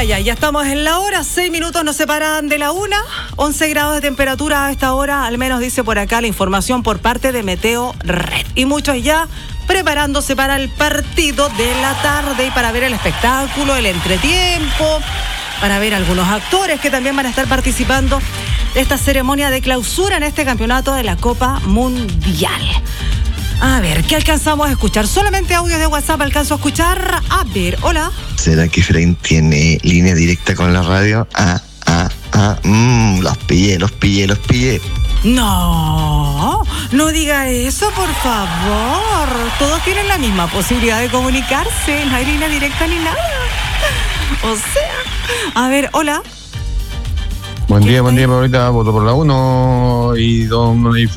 Ya estamos en la hora, 6 minutos nos separan de la 1, 11 grados de temperatura a esta hora, al menos dice por acá la información por parte de Meteo Red. Y muchos ya preparándose para el partido de la tarde y para ver el espectáculo, el entretiempo, para ver algunos actores que también van a estar participando de esta ceremonia de clausura en este campeonato de la Copa Mundial. A ver, ¿qué alcanzamos a escuchar? Solamente audios de WhatsApp alcanzo a escuchar. A ver, hola. ¿Será que Efraín tiene línea directa con la radio? Los pillé. No diga eso, por favor. Todos tienen la misma posibilidad de comunicarse. No hay línea directa ni nada. O sea, a ver, hola. Buen día, Pablita. Voto por la 1 y